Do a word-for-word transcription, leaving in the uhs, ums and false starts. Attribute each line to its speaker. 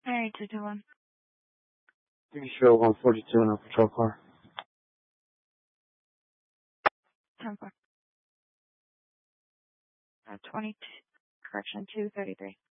Speaker 1: Alright, two two one.
Speaker 2: You show one forty-two in a patrol car.
Speaker 1: ten four. Uh, twenty-two, correction, two thirty-three.